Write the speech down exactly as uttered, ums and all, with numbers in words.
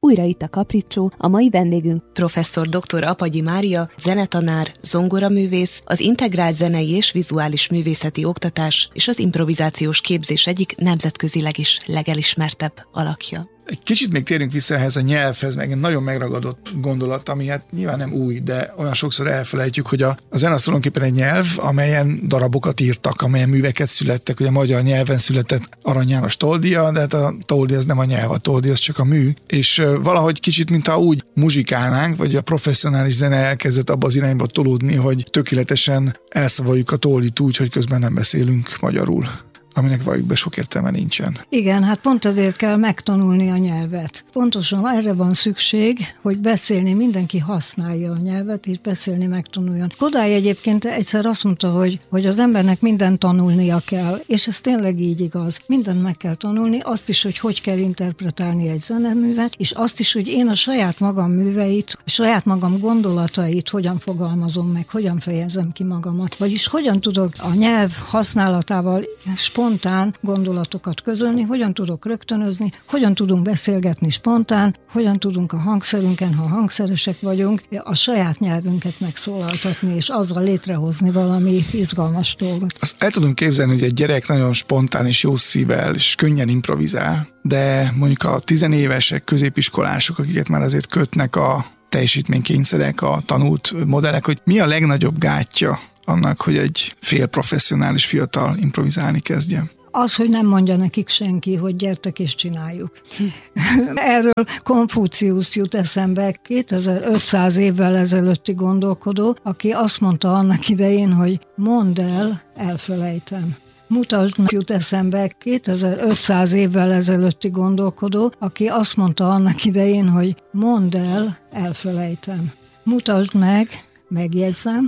újra itt a Kapricsó, a mai vendégünk professzor dr. Apagyi Mária, zenetanár, zongoraművész, az integrált zenei és vizuális művészeti oktatás és az improvizációs képzés egyik nemzetközileg is legelismertebb alakja. Egy kicsit még térjünk vissza ehhez a nyelvhez, meg egy nagyon megragadott gondolat, ami hát nyilván nem új, de olyan sokszor elfelejtjük, hogy a, a zene az tulajdonképpen egy nyelv, amelyen darabokat írtak, amelyen műveket születtek, hogy a magyar nyelven született Arany János Toldia, de hát a Toldi az nem a nyelv, a Toldi az csak a mű, és valahogy kicsit, mintha úgy muzsikálnánk, vagy a professzionális zene elkezdett abba az irányba tolódni, hogy tökéletesen elszavaljuk a Toldit úgy, hogy közben nem beszélünk magyarul, aminek valljuk be sok értelme nincsen. Igen, hát pont azért kell megtanulni a nyelvet. Pontosan erre van szükség, hogy beszélni, mindenki használja a nyelvet, és beszélni megtanuljon. Kodály egyébként egyszer azt mondta, hogy, hogy az embernek mindent tanulnia kell, és ez tényleg így igaz. Mindent meg kell tanulni, azt is, hogy hogy kell interpretálni egy zeneművet, és azt is, hogy én a saját magam műveit, a saját magam gondolatait hogyan fogalmazom meg, hogyan fejezem ki magamat, vagyis hogyan tudok a nyelv használatával spontán gondolatokat közölni, hogyan tudok rögtönözni, hogyan tudunk beszélgetni spontán, hogyan tudunk a hangszerünken, ha hangszeresek vagyunk, a saját nyelvünket megszólaltatni, és azzal létrehozni valami izgalmas dolgot. Azt el tudom képzelni, hogy egy gyerek nagyon spontán és jó szívvel, és könnyen improvizál, de mondjuk a tizenévesek, középiskolások, akiket már azért kötnek a teljesítménykényszerek, a tanult modellek, hogy mi a legnagyobb gátja annak, hogy egy félprofesszionális fiatal improvizálni kezdjen? Az, hogy nem mondja nekik senki, hogy gyertek és csináljuk. Erről Konfuciusz jut eszembe, kétezer-ötszáz évvel ezelőtti gondolkodó, aki azt mondta annak idején, hogy mondd el, elfelejtem. Mutasd meg, jut eszembe, kétezer-ötszáz évvel ezelőtti gondolkodó, aki azt mondta annak idején, hogy mondd el, elfelejtem. Mutasd meg, megjegyzem,